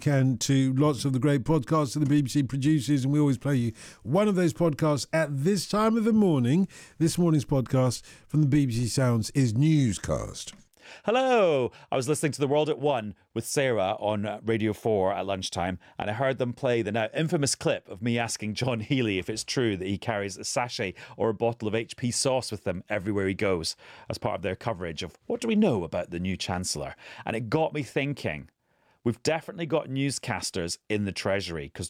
can to lots of the great podcasts that the BBC produces, and we always play you one of those podcasts at this time of the morning. This morning's podcast from the BBC Sounds is Newscast. Hello! I was listening to The World at One with Sarah on Radio 4 at lunchtime, and I heard them play the now infamous clip of me asking John Healey if it's true that he carries a sachet or a bottle of HP sauce with him everywhere he goes as part of their coverage of what do we know about the new Chancellor. And it got me thinking, we've definitely got newscasters in the Treasury because